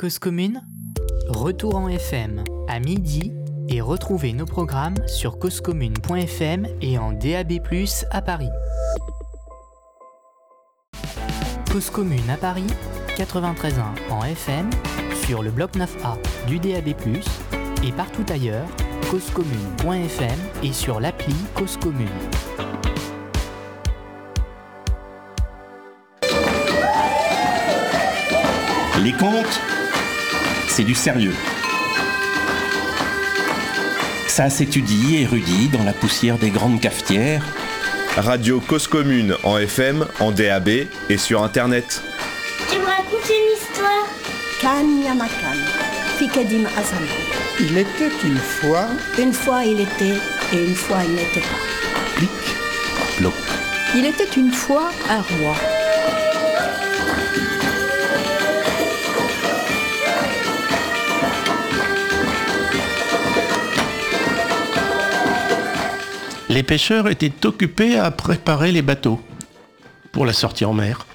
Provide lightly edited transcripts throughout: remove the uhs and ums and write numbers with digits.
Cause commune, retour en FM à midi et retrouvez nos programmes sur causecommune.fm et en DAB+ à Paris. Cause commune à Paris, 93.1 en FM, sur le bloc 9A du DAB+, et partout ailleurs, causecommune.fm et sur l'appli Cause commune. Les contes, c'est du sérieux. Ça s'étudie et érudit dans la poussière des grandes cafetières. Radio Cause Commune en FM, en DAB et sur Internet. Tu me racontes une histoire. Kan Yamakan, Fikedim Azam. Il était une fois... Une fois il était et une fois il n'était pas. Plic, ploc. Il était une fois un roi. Les pêcheurs étaient occupés à préparer les bateaux pour la sortie en mer.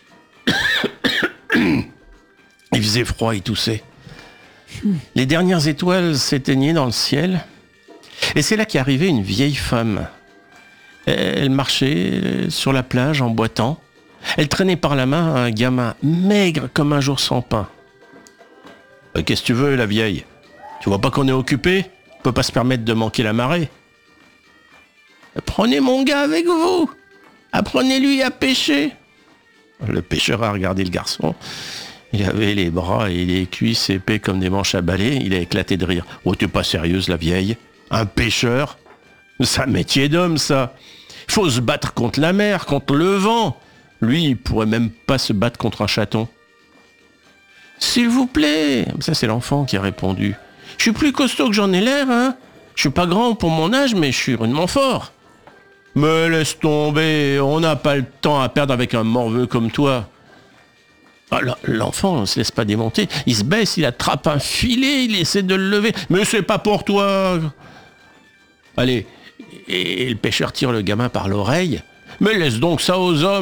Il faisait froid, il toussait. Les dernières étoiles s'éteignaient dans le ciel. Et c'est là qu'arrivait une vieille femme. Elle marchait sur la plage en boitant. Elle traînait par la main un gamin maigre comme un jour sans pain. « Qu'est-ce que tu veux, la vieille ? Tu vois pas qu'on est occupé ? On peut pas se permettre de manquer la marée. » « Prenez mon gars avec vous. Apprenez-lui à pêcher. » Le pêcheur a regardé le garçon. Il avait les bras et les cuisses épais comme des manches à balai. Il a éclaté de rire. « Oh, t'es pas sérieuse, la vieille ? Un pêcheur ? C'est un métier d'homme, ça. Il faut se battre contre la mer, contre le vent. Lui, il pourrait même pas se battre contre un chaton. »« S'il vous plaît !» Ça, c'est l'enfant qui a répondu. « Je suis plus costaud que j'en ai l'air, hein. Je suis pas grand pour mon âge, mais je suis rudement fort. » « Mais laisse tomber, on n'a pas le temps à perdre avec un morveux comme toi. » L'enfant ne se laisse pas démonter. Il se baisse, il attrape un filet, il essaie de le lever. « Mais c'est pas pour toi !» Allez, et le pêcheur tire le gamin par l'oreille. « Mais laisse donc ça aux hommes !»«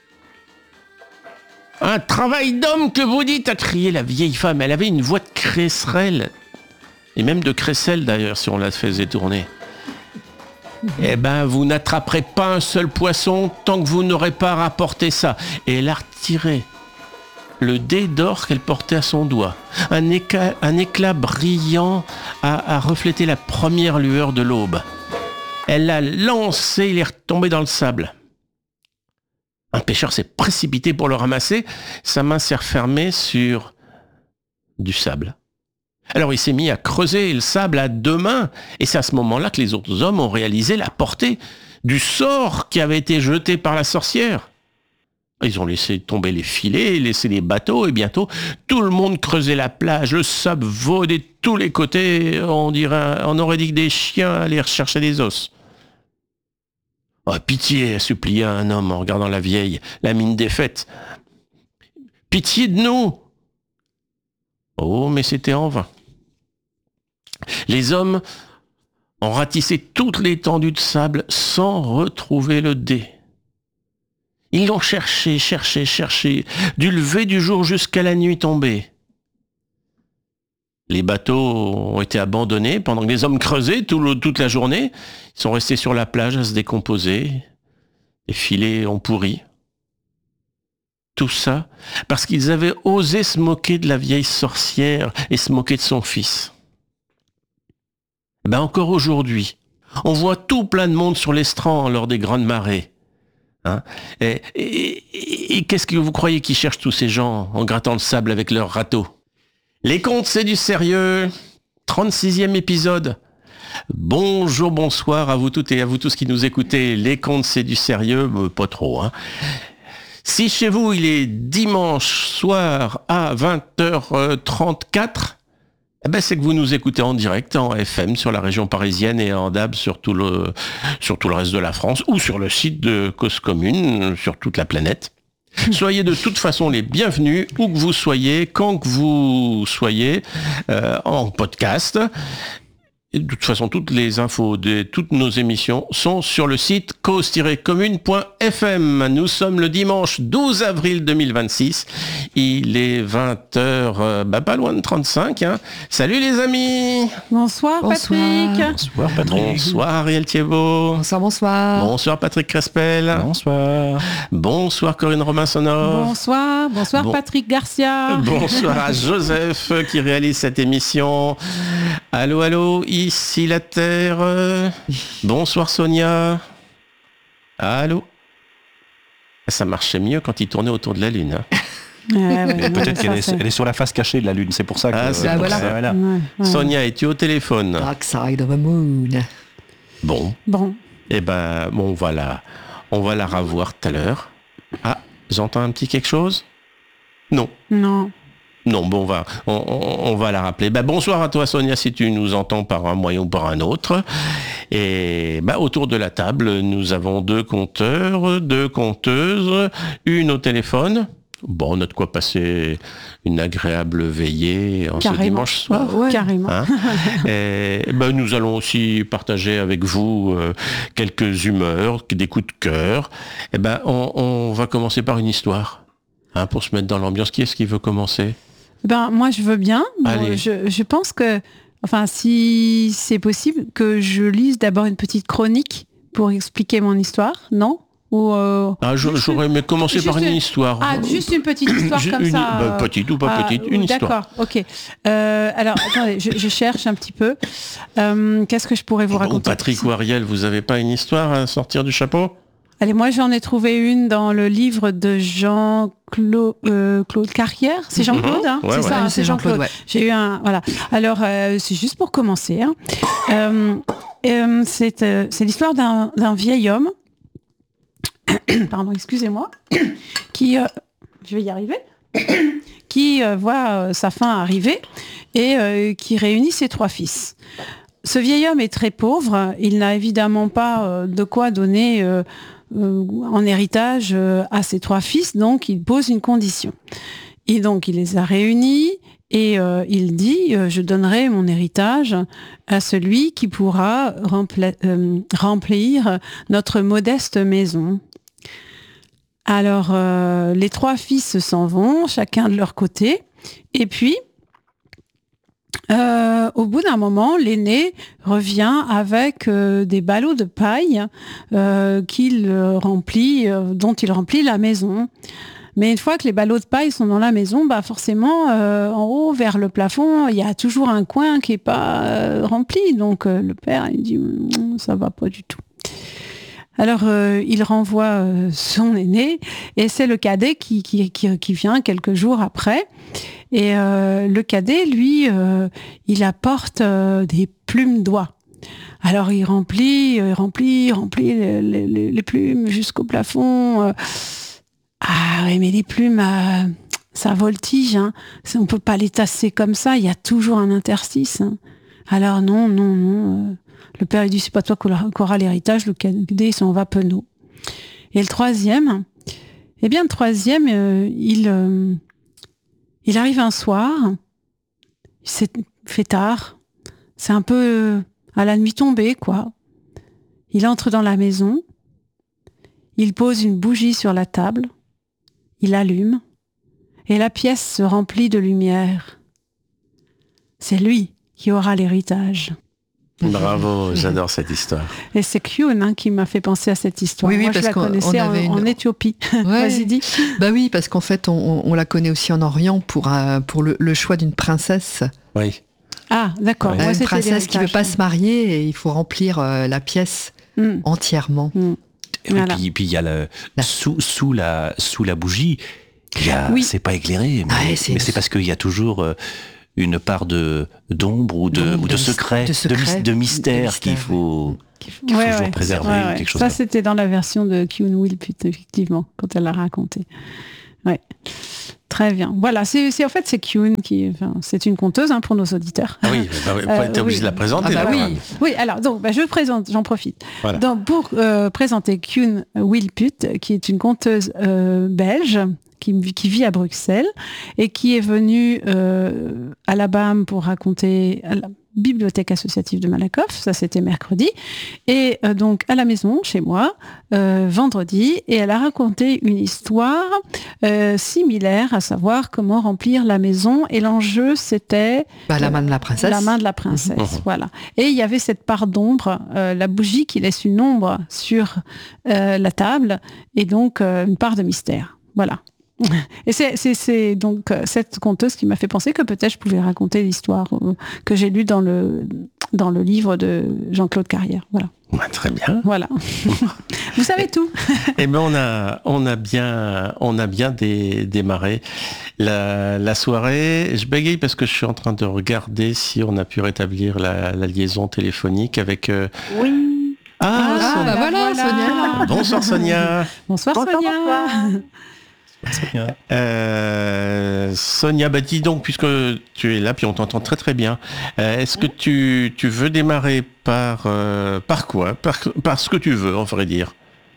Un travail d'homme que vous dites !» a crié la vieille femme. Elle avait une voix de crécerelle. Et même de crécelle d'ailleurs, si on la faisait tourner. Eh ben, vous n'attraperez pas un seul poisson tant que vous n'aurez pas rapporté ça. Et elle a retiré le dé d'or qu'elle portait à son doigt. Un éclat brillant a reflété la première lueur de l'aube. Elle l'a lancé, il est retombé dans le sable. Un pêcheur s'est précipité pour le ramasser. Sa main s'est refermée sur du sable. Alors il s'est mis à creuser le sable à deux mains, et c'est à ce moment-là que les autres hommes ont réalisé la portée du sort qui avait été jeté par la sorcière. Ils ont laissé tomber les filets, laissé les bateaux, et bientôt tout le monde creusait la plage, le sable volait de tous les côtés, on aurait dit que des chiens allaient rechercher des os. « Oh, pitié !» supplia un homme en regardant la vieille, la mine défaite. « Pitié de nous !» Oh, mais c'était en vain. Les hommes ont ratissé toute l'étendue de sable sans retrouver le dé. Ils l'ont cherché, du lever du jour jusqu'à la nuit tombée. Les bateaux ont été abandonnés pendant que les hommes creusaient toute la journée. Ils sont restés sur la plage à se décomposer. Les filets ont pourri. Tout ça parce qu'ils avaient osé se moquer de la vieille sorcière et se moquer de son fils. Ben encore aujourd'hui, on voit tout plein de monde sur l'estran lors des grandes marées. Hein, et qu'est-ce que vous croyez qu'ils cherchent tous ces gens en grattant le sable avec leurs râteaux ? Les contes, c'est du sérieux. 36e épisode. Bonjour, bonsoir à vous toutes et à vous tous qui nous écoutez. Les contes, c'est du sérieux, mais pas trop, hein. Si chez vous, il est dimanche soir à 20h34, eh ben c'est que vous nous écoutez en direct, en FM, sur la région parisienne et en DAB sur tout le reste de la France, ou sur le site de Cause Commune, sur toute la planète. Soyez de toute façon les bienvenus, où que vous soyez, quand que vous soyez, en podcast. Et de toute façon, toutes les infos de toutes nos émissions sont sur le site cause-commune.fm. Nous sommes le dimanche 12 avril 2026. Il est 20h, pas loin de 35. Hein. Salut les amis. Bonsoir Patrick. Bonsoir Patrick. Bonsoir Ariel Thiebaud. Bonsoir. Bonsoir Patrick Crespel. Bonsoir. Bonsoir Corinne Robin-Sonor. Bonsoir Patrick Garcia. Bonsoir à Joseph qui réalise cette émission. Allô, ici la Terre. Bonsoir Sonia. Allô. Ça marchait mieux quand il tournait autour de la Lune. Hein. Peut-être qu'elle est sur la face cachée de la Lune, c'est pour ça que... Voilà. Sonia, es-tu au téléphone? Dark side of the moon. Bon. Eh ben, on va la revoir tout à l'heure. Ah, j'entends un petit quelque chose? Non, bon, on va la rappeler. Bonsoir à toi Sonia, si tu nous entends par un moyen ou par un autre. Et autour de la table, nous avons 2 compteurs, 2 compteuses, une au téléphone. Bon, on a de quoi passer une agréable veillée en ce dimanche soir. Carrément. Hein. Et, nous allons aussi partager avec vous quelques humeurs, des coups de cœur. Et on va commencer par une histoire, pour se mettre dans l'ambiance. Qui est-ce qui veut commencer? Moi, je veux bien. Allez. Je pense que, si c'est possible, que je lise d'abord une petite chronique pour expliquer mon histoire, non? J'aurais aimé commencer par une histoire. Juste une petite histoire comme ça. Petite ou pas petite, une histoire. D'accord, ok. Alors, attendez, je cherche un petit peu. Qu'est-ce que je pourrais vous raconter? Patrick ou Ariel, vous n'avez pas une histoire à sortir du chapeau? Allez, moi j'en ai trouvé une dans le livre de Jean-Claude Carrière. C'est Jean-Claude, hein? Ouais, ça, c'est Jean-Claude. Ouais. J'ai eu un... Voilà. Alors, c'est juste pour commencer. Hein. C'est l'histoire d'un vieil homme pardon, excusez-moi, qui, je vais y arriver, qui voit sa fin arriver et qui réunit ses 3 fils. Ce vieil homme est très pauvre, il n'a évidemment pas de quoi donner en héritage à ses 3 fils, donc il pose une condition. Et donc il les a réunis et il dit je donnerai mon héritage à celui qui pourra remplir notre modeste maison. Alors, les 3 fils s'en vont, chacun de leur côté. Et puis, au bout d'un moment, l'aîné revient avec des ballots de paille dont il remplit la maison. Mais une fois que les ballots de paille sont dans la maison, forcément, en haut, vers le plafond, il y a toujours un coin qui n'est pas rempli. Donc, le père, il dit, ça va pas du tout. Alors, il renvoie son aîné, et c'est le cadet qui vient quelques jours après. Et le cadet, lui, il apporte des plumes d'oie. Alors, il remplit les plumes jusqu'au plafond. Ah oui, mais les plumes, ça voltige. Hein. On ne peut pas les tasser comme ça, il y a toujours un interstice. Hein. Alors non. Le père, il dit, c'est pas toi qui aura l'héritage, le cadet, il s'en va penaud. Et le troisième, il arrive un soir, c'est fait tard, c'est un peu à la nuit tombée, quoi. Il entre dans la maison, il pose une bougie sur la table, il allume, et la pièce se remplit de lumière. C'est lui qui aura l'héritage. Bravo, j'adore cette histoire. Et c'est Kyun qui m'a fait penser à cette histoire. Oui, moi, parce je la connaissais en Éthiopie. Ouais. Vas-y, dis. Oui, parce qu'en fait, on la connaît aussi en Orient pour le choix d'une princesse. Oui. Ah, d'accord. Ouais. Moi, Une princesse qui ne veut pas se marier et il faut remplir la pièce entièrement. Et Voilà. puis il y a sous la bougie, c'est pas éclairé, mais c'est parce qu'il y a toujours une part d'ombre ou de secret, de mystère qu'il faut toujours préserver. Ouais. Quelque chose ça, là. c'était dans la version de Kyun Will-Put, effectivement, quand elle l'a raconté. Ouais. Très bien. Voilà, c'est Kyun c'est une conteuse pour nos auditeurs. Ah oui, t'es obligé de la présenter. Oui, alors donc je présente, j'en profite. Voilà. Donc pour présenter Kyun Will-Put, qui est une conteuse belge, qui vit à Bruxelles et qui est venu à la BAM pour raconter à la Bibliothèque associative de Malakoff, ça c'était mercredi, et donc à la maison, chez moi, vendredi, et elle a raconté une histoire similaire, à savoir comment remplir la maison, et l'enjeu c'était... la main de la princesse. La main de la princesse, voilà. Et il y avait cette part d'ombre, la bougie qui laisse une ombre sur la table, et donc une part de mystère, voilà. Et c'est donc cette conteuse qui m'a fait penser que peut-être je pouvais raconter l'histoire que j'ai lue dans le livre de Jean-Claude Carrière. Voilà. Ouais, très bien. Voilà. Vous savez tout. Eh ben on a bien démarré la soirée. Je bégaye parce que je suis en train de regarder si on a pu rétablir la liaison téléphonique avec. Oui. Voilà, Sonia. Bonsoir Sonia. Bonsoir Sonia. Bonsoir. Sonia, dis donc, puisque tu es là, puis on t'entend très très bien, est-ce que tu veux démarrer par quoi, par ce que tu veux, on ferait dire?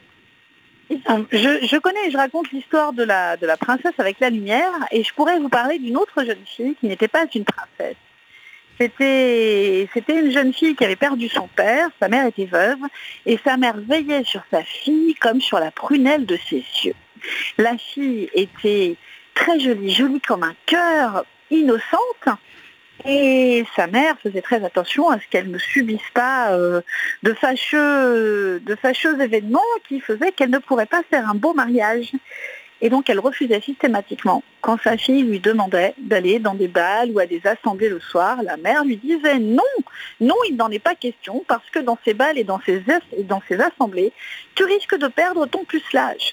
Je connais, je raconte l'histoire de la princesse avec la lumière, et je pourrais vous parler d'une autre jeune fille qui n'était pas une princesse. C'était une jeune fille qui avait perdu son père, sa mère était veuve, et sa mère veillait sur sa fille comme sur la prunelle de ses yeux. La fille était très jolie comme un cœur, innocente, et sa mère faisait très attention à ce qu'elle ne subisse pas de fâcheux événements qui faisaient qu'elle ne pourrait pas faire un beau mariage. Et donc elle refusait systématiquement. Quand sa fille lui demandait d'aller dans des bals ou à des assemblées le soir, la mère lui disait non, il n'en est pas question, parce que dans ces bals et dans ces assemblées, tu risques de perdre ton pucelage.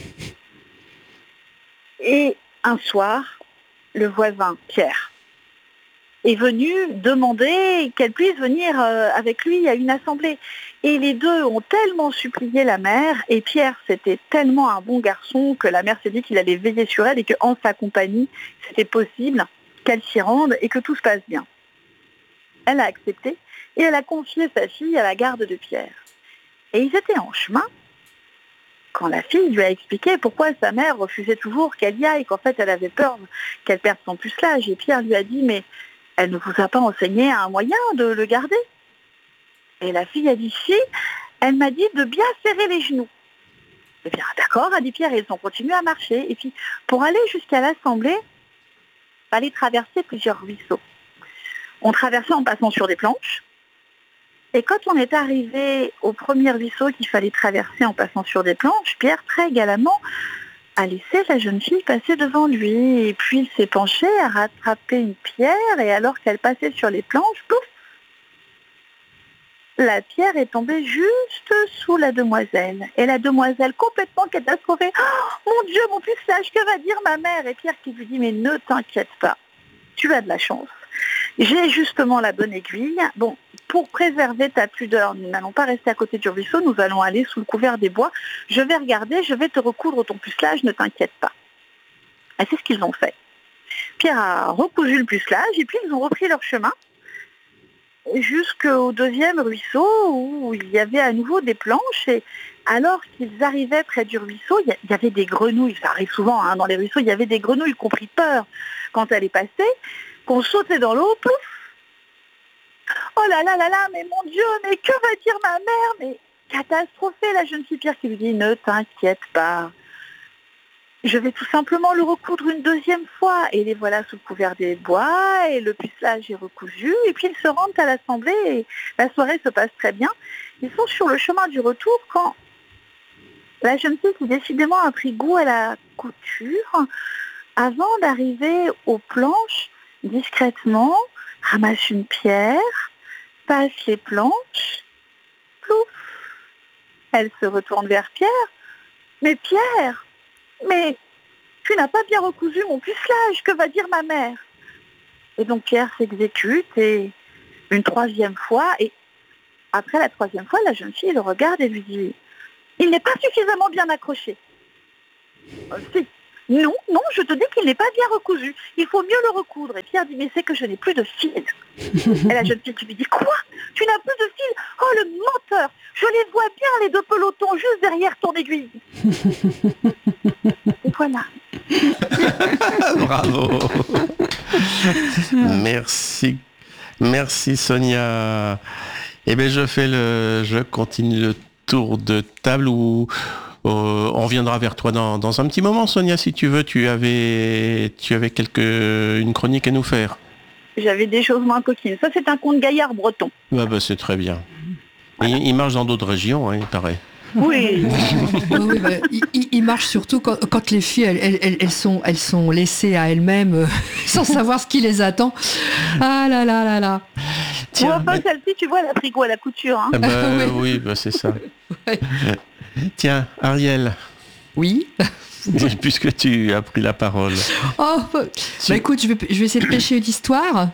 Et un soir, le voisin, Pierre, est venu demander qu'elle puisse venir avec lui à une assemblée. Et les deux ont tellement supplié la mère, et Pierre, c'était tellement un bon garçon que la mère s'est dit qu'il allait veiller sur elle et qu'en sa compagnie, c'était possible qu'elle s'y rende et que tout se passe bien. Elle a accepté et elle a confié sa fille à la garde de Pierre. Et ils étaient en chemin quand la fille lui a expliqué pourquoi sa mère refusait toujours qu'elle y aille, qu'en fait elle avait peur qu'elle perde son pucelage. Et Pierre lui a dit « mais elle ne vous a pas enseigné un moyen de le garder ?» Et la fille a dit « si, elle m'a dit de bien serrer les genoux. » Eh bien d'accord, a dit Pierre, et ils ont continué à marcher. Et puis pour aller jusqu'à l'assemblée, il fallait traverser plusieurs ruisseaux. On traversait en passant sur des planches. Et quand on est arrivé au premier ruisseau qu'il fallait traverser en passant sur des planches, Pierre, très galamment, a laissé la jeune fille passer devant lui. Et puis il s'est penché, a rattrapé une pierre, et alors qu'elle passait sur les planches, pouf, la pierre est tombée juste sous la demoiselle. Et la demoiselle, complètement catastrophée, « Oh mon Dieu, mon pucelage, que va dire ma mère ?» Et Pierre qui lui dit « mais ne t'inquiète pas, tu as de la chance. J'ai justement la bonne aiguille. Bon, pour préserver ta pudeur, nous n'allons pas rester à côté du ruisseau, nous allons aller sous le couvert des bois. Je vais regarder, je vais te recoudre ton pucelage, ne t'inquiète pas. » Et c'est ce qu'ils ont fait. Pierre a recousu le pucelage et puis ils ont repris leur chemin jusqu'au deuxième ruisseau où il y avait à nouveau des planches. Et alors qu'ils arrivaient près du ruisseau, il y avait des grenouilles. Ça arrive souvent dans les ruisseaux, il y avait des grenouilles qui ont pris peur quand elle est passée, qu'on sautait dans l'eau, pouf. Oh là là là là, mais mon Dieu, mais que va dire ma mère? Mais catastrophée, la jeune fille. Pierre qui lui dit, ne t'inquiète pas. Je vais tout simplement le recoudre une deuxième fois. Et les voilà sous le couvert des bois, et le pucelage est recousu, et puis ils se rendent à l'assemblée, et la soirée se passe très bien. Ils sont sur le chemin du retour quand la jeune fille, qui décidément a pris goût à la couture, avant d'arriver aux planches, discrètement, ramasse une pierre, passe les planches, plouf. Elle se retourne vers Pierre. Mais Pierre, mais tu n'as pas bien recousu mon pucelage, que va dire ma mère? Et donc Pierre s'exécute, et une troisième fois, et après la troisième fois, la jeune fille le regarde et lui dit, il n'est pas suffisamment bien accroché. Si, Non, je te dis qu'il n'est pas bien recousu. Il faut mieux le recoudre. Et Pierre dit, mais c'est que je n'ai plus de fil. Et la jeune fille qui lui dit, quoi? Tu n'as plus de fil? Oh, le menteur! Je les vois bien, les deux pelotons, juste derrière ton aiguille. Et voilà. Bravo. Merci Sonia. Eh bien, je continue le tour de table où on reviendra vers toi dans un petit moment, Sonia, si tu veux. Tu avais une chronique à nous faire. J'avais des choses moins coquines. Ça, c'est un conte gaillard breton. Bah, c'est très bien. Voilà. Il marche dans d'autres régions, il paraît. Oui. Oui, il marche surtout quand les filles elles sont laissées à elles-mêmes sans savoir ce qui les attend. Ah là là là là. Tiens, celle-ci, tu vois, la tricot à la couture. Hein. Oui, c'est ça. Ouais. Tiens, Ariel. Oui. Puisque tu as pris la parole. Oh, écoute, je vais essayer de pêcher une histoire.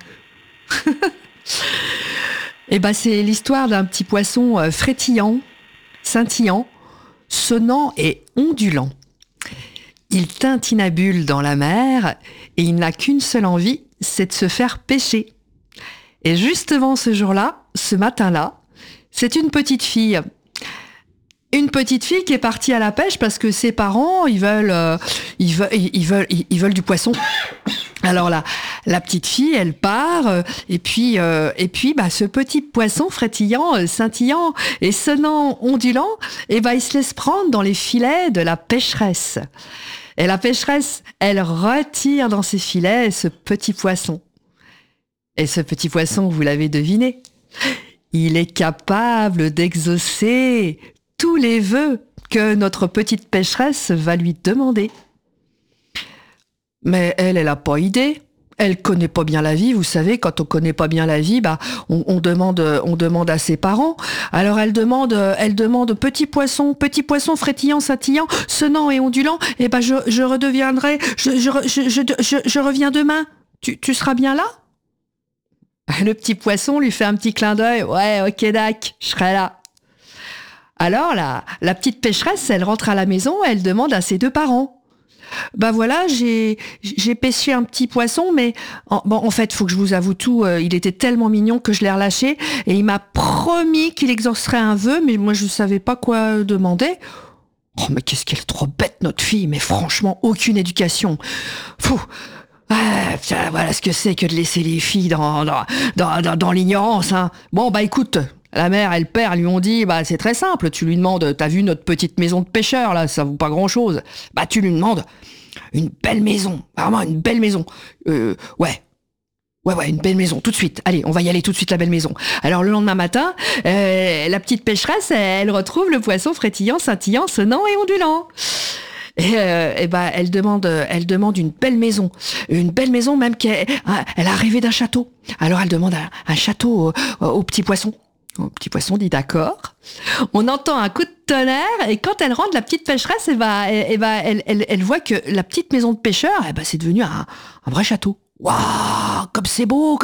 Et c'est l'histoire d'un petit poisson frétillant, scintillant, sonnant et ondulant. Il tintinabule dans la mer et il n'a qu'une seule envie, c'est de se faire pêcher. Et justement ce jour-là, ce matin-là, c'est une petite fille. Une petite fille qui est partie à la pêche parce que ses parents, ils veulent du poisson. Alors la petite fille, elle part, et puis ce petit poisson frétillant, scintillant et sonnant, ondulant, il se laisse prendre dans les filets de la pêcheresse. Et la pêcheresse, elle retire dans ses filets ce petit poisson. Et ce petit poisson, vous l'avez deviné, il est capable d'exaucer tous les vœux que notre petite pêcheresse va lui demander. Mais elle a pas idée. Elle connaît pas bien la vie. Vous savez, quand on connaît pas bien la vie, on demande à ses parents. Alors elle demande petit poisson frétillant, scintillant, sonnant et ondulant. Et je redeviendrai, je reviens demain. Tu seras bien là? Le petit poisson lui fait un petit clin d'œil. Ouais, ok, dac, je serai là. Alors la petite pêcheresse, elle rentre à la maison, elle demande à ses deux parents. Voilà, j'ai pêché un petit poisson, mais en fait, faut que je vous avoue tout, il était tellement mignon que je l'ai relâché et il m'a promis qu'il exaucerait un vœu, mais moi je savais pas quoi demander. Oh, mais qu'est-ce qu'elle est trop bête, notre fille, mais franchement, aucune éducation. Fou. Voilà ce que c'est que de laisser les filles dans l'ignorance, hein. Bon, écoute, la mère et le père lui ont dit, c'est très simple, tu lui demandes, t'as vu notre petite maison de pêcheur, là, ça vaut pas grand-chose. Tu lui demandes une belle maison, vraiment une belle maison. Ouais, une belle maison, tout de suite. Allez, on va y aller tout de suite, la belle maison. Alors, le lendemain matin, la petite pêcheresse, elle retrouve le poisson frétillant, scintillant, sonnant et ondulant. Et elle demande une belle maison même elle a rêvé d'un château. Alors elle demande un château au petit poisson. Le petit poisson dit d'accord. On entend un coup de tonnerre et quand elle rentre, la petite pêcheresse, elle voit que la petite maison de pêcheur, c'est devenu un vrai château. Waouh, comme c'est beau.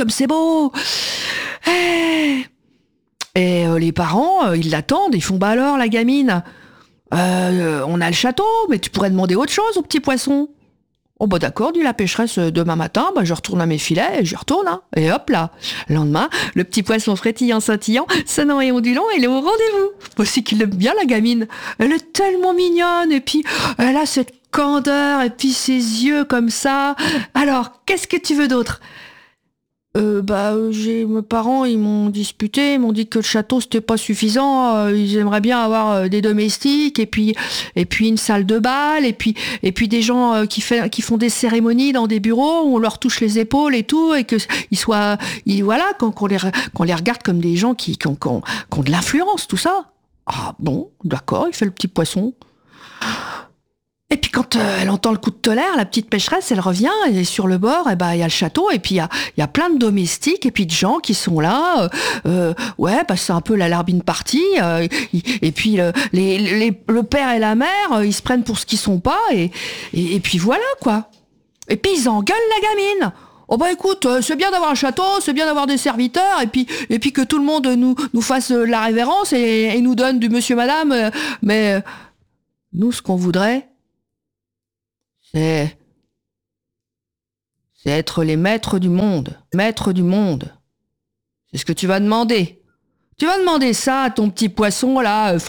Et les parents, ils l'attendent, ils font alors la gamine. On a le château, mais tu pourrais demander autre chose au petit poisson. Oh d'accord, dit la pêcheresse, demain matin, je retourne à mes filets et j'y retourne, hein. Et hop là. Le lendemain, le petit poisson frétillant, scintillant, sonnant et ondulant, il est au rendez-vous. Voici qu'il aime bien la gamine. Elle est tellement mignonne et puis elle a cette candeur et puis ses yeux comme ça. Alors, qu'est-ce que tu veux d'autre? Mes parents, ils m'ont disputé, ils m'ont dit que le château c'était pas suffisant, ils aimeraient bien avoir des domestiques et puis une salle de bal et puis des gens qui font des cérémonies dans des bureaux où on leur touche les épaules et tout et que qu'on les regarde comme des gens qui ont de l'influence, tout ça. Ah bon, d'accord, il fait le petit poisson. Et puis quand elle entend le coup de tonnerre, la petite pêcheresse, elle revient, elle est sur le bord, et il y a le château, et puis il y a plein de domestiques, et puis de gens qui sont là, c'est un peu la larbine partie, et puis le père et la mère, ils se prennent pour ce qu'ils sont pas, et puis voilà, quoi. Et puis ils engueulent la gamine. Oh écoute, c'est bien d'avoir un château, c'est bien d'avoir des serviteurs, et puis que tout le monde nous fasse la révérence, et nous donne du monsieur, madame, mais nous, ce qu'on voudrait, C'est être les maîtres du monde. Maîtres du monde. C'est ce que tu vas demander. Tu vas demander ça à ton petit poisson, là,